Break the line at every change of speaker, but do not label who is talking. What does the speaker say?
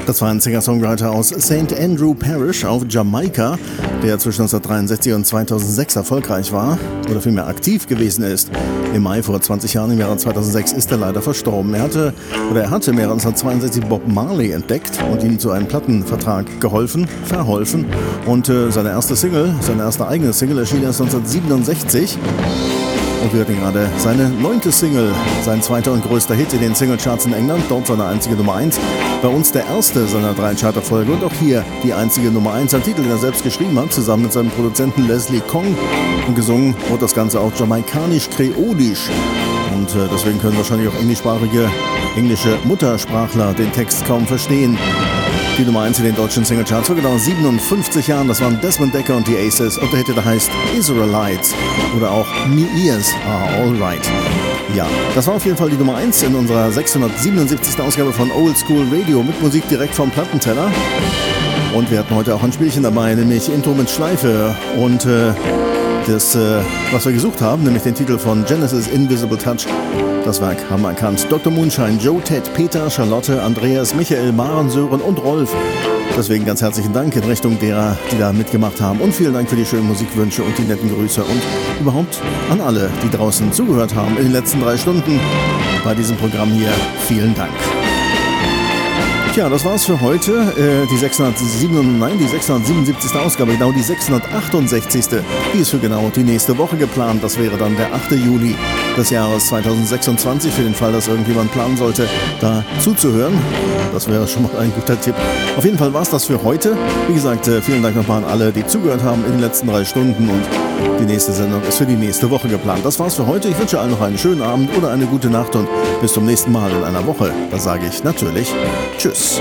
Das war ein Singer-Songwriter aus St. Andrew Parish auf Jamaika, der zwischen 1963 und 2006 erfolgreich war oder vielmehr aktiv gewesen ist. Im Mai vor 20 Jahren, im Jahre 2006, ist er leider verstorben. Er hatte im Jahre 1962 Bob Marley entdeckt und ihm zu einem Plattenvertrag verholfen. Und seine erste eigene Single erschien erst 1967. Und wir hatten gerade seine 9. Single, sein zweiter und größter Hit in den Singlecharts in England, dort seine einzige Nummer 1. Bei uns der erste seiner 3 Charterfolge und auch hier die einzige Nummer 1. Ein Titel, den er selbst geschrieben hat, zusammen mit seinem Produzenten Leslie Kong. Und gesungen wird das Ganze auch jamaikanisch-kreolisch. Und deswegen können wahrscheinlich auch englische Muttersprachler den Text kaum verstehen. Die Nummer 1 in den deutschen Singlecharts vor genau 57 Jahren. Das waren Desmond Dekker und die Aces. Und der Hit, der heißt Israelites oder auch Me Ears Are Alright. Ja, das war auf jeden Fall die Nummer 1 in unserer 677. Ausgabe von Old School Radio mit Musik direkt vom Plattenteller. Und wir hatten heute auch ein Spielchen dabei, nämlich Intro mit Schleife. Und das, was wir gesucht haben, nämlich den Titel von Genesis Invisible Touch. Das Werk haben wir erkannt. Dr. Moonshine, Joe, Ted, Peter, Charlotte, Andreas, Michael, Maren, Sören und Rolf. Deswegen ganz herzlichen Dank in Richtung derer, die da mitgemacht haben. Und vielen Dank für die schönen Musikwünsche und die netten Grüße. Und überhaupt an alle, die draußen zugehört haben in den letzten 3 Stunden bei diesem Programm hier. Vielen Dank. Tja, das war's für heute. Die 677. Ausgabe, genau die 668. Die ist für genau die nächste Woche geplant. Das wäre dann der 8. Juli des Jahres 2026, für den Fall, dass irgendjemand planen sollte, da zuzuhören. Das wäre schon mal ein guter Tipp. Auf jeden Fall war's das für heute. Wie gesagt, vielen Dank nochmal an alle, die zugehört haben in den letzten 3 Stunden. Und die nächste Sendung ist für die nächste Woche geplant. Das war's für heute. Ich wünsche allen noch einen schönen Abend oder eine gute Nacht und bis zum nächsten Mal in einer Woche. Da sage ich natürlich Tschüss.